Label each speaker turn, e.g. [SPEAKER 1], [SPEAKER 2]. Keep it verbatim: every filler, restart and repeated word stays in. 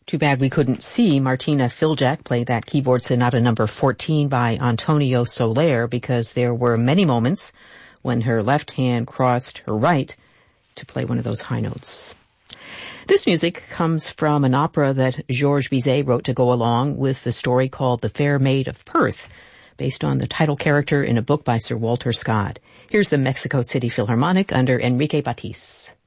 [SPEAKER 1] Too bad we couldn't see Martina Filjak play that keyboard sonata number fourteen by Antonio Soler, because there were many moments when her left hand crossed her right to play one of those high notes. This music comes from an opera that Georges Bizet wrote to go along with the story called The Fair Maid of Perth, based on the title character in a book by Sir Walter Scott. Here's the Mexico City Philharmonic under Enrique Batiz.